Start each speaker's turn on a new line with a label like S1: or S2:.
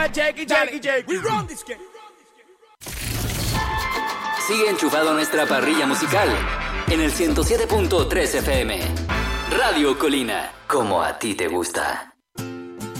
S1: We run this game.
S2: Sigue enchufado a nuestra parrilla musical en el 107.3 FM. Radio Colina, como a ti te gusta.